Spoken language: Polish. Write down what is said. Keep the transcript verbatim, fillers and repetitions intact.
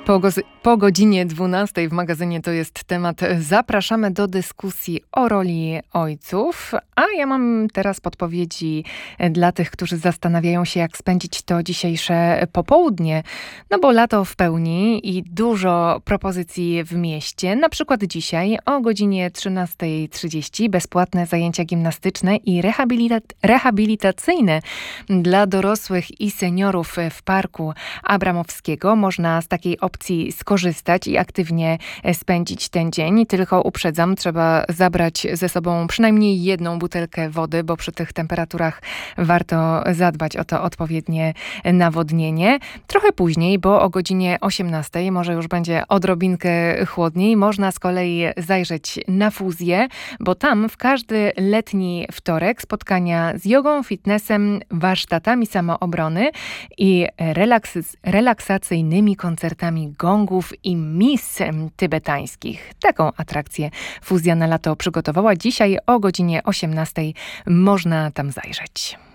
Po, gozy- po godzinie dwunastej w magazynie To jest temat. Zapraszamy do dyskusji o roli ojców, a ja mam teraz podpowiedzi dla tych, którzy zastanawiają się, jak spędzić to dzisiejsze popołudnie. No bo lato w pełni i dużo propozycji w mieście. Na przykład dzisiaj o godzinie trzynasta trzydzieści bezpłatne zajęcia gimnastyczne i rehabilita- rehabilitacyjne dla dorosłych i seniorów w Parku Abramowskiego. Można z takiej opcji skorzystać i aktywnie spędzić ten dzień. Tylko uprzedzam, trzeba zabrać ze sobą przynajmniej jedną butelkę wody, bo przy tych temperaturach warto zadbać o to odpowiednie nawodnienie. Trochę później, bo o godzinie osiemnastej, może już będzie odrobinkę chłodniej, można z kolei zajrzeć na Fuzję, bo tam w każdy letni wtorek spotkania z jogą, fitnessem, warsztatami samoobrony i relaks- relaksacyjnymi koncertami gongów i mis tybetańskich. Taką atrakcję Fuzja na lato przygotowała. Dzisiaj o godzinie osiemnastej można tam zajrzeć.